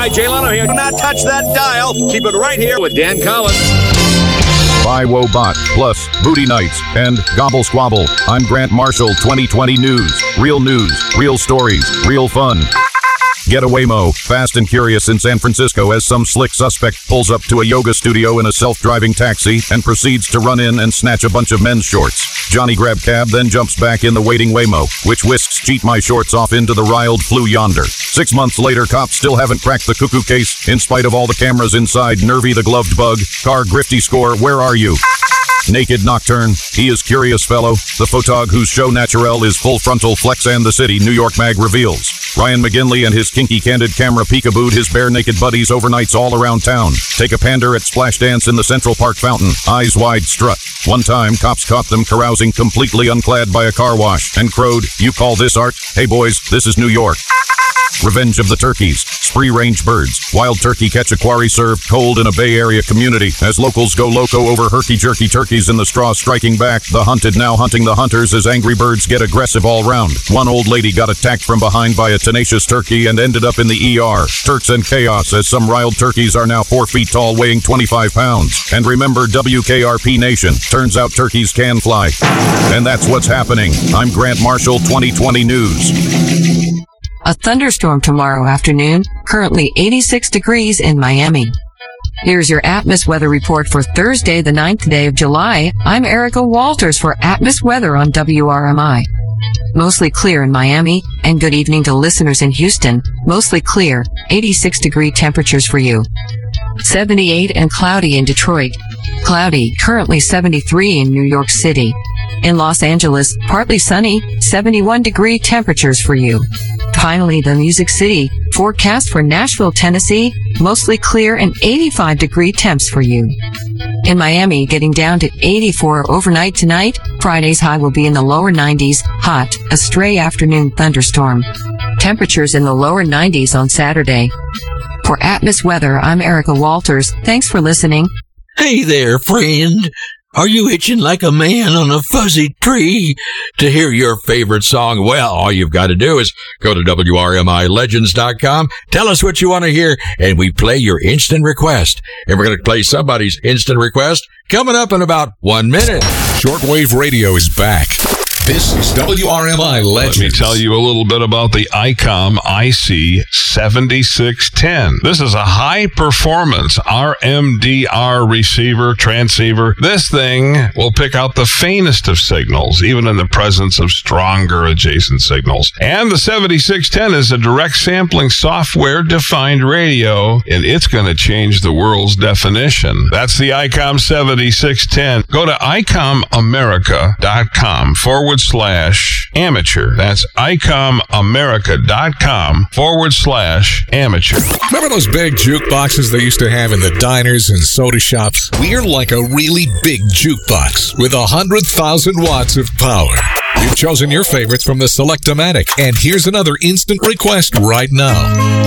right, Jay Leno here. Do not touch that dial. Keep it right here with Dan Collins. By Wobot, plus Booty Nights, and Gobble Squabble. I'm Grant Marshall, 2020 News. Real news, real stories, real fun. Get a Waymo, fast and curious in San Francisco as some slick suspect pulls up to a yoga studio in a self-driving taxi and proceeds to run in and snatch a bunch of men's shorts. Johnny grab cab, then jumps back in the waiting Waymo, which whisks Cheat My Shorts off into the riled Flew Yonder. 6 months later, cops still haven't cracked the cuckoo case, in spite of all the cameras inside Nervy the Gloved Bug. Car Grifty Score, where are you? Naked Nocturne, he is Curious Fellow, the photog whose show naturel is Full Frontal Flex and the City, New York Mag reveals. Ryan McGinley and his kinky candid camera peekabooed his bare naked buddies overnights all around town. Take a pander at Splash Dance in the Central Park Fountain, eyes wide strut. One time, cops caught them carousing completely unclad by a car wash and crowed, "You call this art? Hey boys, this is New York." Revenge of the Turkeys, spree-range birds. Wild turkey catch a quarry served cold in a Bay Area community. As locals go loco over herky-jerky turkeys in the straw striking back, the hunted now hunting the hunters as angry birds get aggressive all round. One old lady got attacked from behind by a tenacious turkey and ended up in the ER. Turks and chaos as some riled turkeys are now 4 feet tall, weighing 25 pounds. And remember WKRP Nation, turns out turkeys can fly. And that's what's happening. I'm Grant Marshall, 2020 News. A thunderstorm tomorrow afternoon, currently 86 degrees in Miami. Here's your Atmos weather report for Thursday, the 9th day of July. I'm Erica Walters for Atmos Weather on WRMI. Mostly clear in Miami, and good evening to listeners in Houston. Mostly clear, 86-degree temperatures for you. 78 and cloudy in Detroit. Cloudy, currently 73 in New York City. In Los Angeles, partly sunny, 71-degree temperatures for you. Finally, the Music City, forecast for Nashville, Tennessee, mostly clear and 85-degree temps for you. In Miami, getting down to 84 overnight tonight. Friday's high will be in the lower 90s, hot, a stray afternoon thunderstorm. Temperatures in the lower 90s on Saturday. For Atmos Weather, I'm Erica Walters. Thanks for listening. Hey there, friend. Are you itching like a man on a fuzzy tree to hear your favorite song? Well, all you've got to do is go to WRMILegends.com, tell us what you want to hear, and we play your instant request. And we're going to play somebody's instant request coming up in about 1 minute. Shortwave radio is back. This is WRMI Legends. Let me tell you a little bit about the ICOM IC7610. This is a high-performance RMDR receiver, transceiver. This thing will pick out the faintest of signals, even in the presence of stronger adjacent signals. And the 7610 is a direct sampling software-defined radio, and it's going to change the world's definition. That's the ICOM 7610. Go to ICOMAmerica.com/amateur. That's ICOMAmerica.com/amateur. Remember those big jukeboxes they used to have in the diners and soda shops? We're like a really big jukebox with 100,000 watts of power. You've chosen your favorites from the Select-O-Matic, and here's another instant request right now.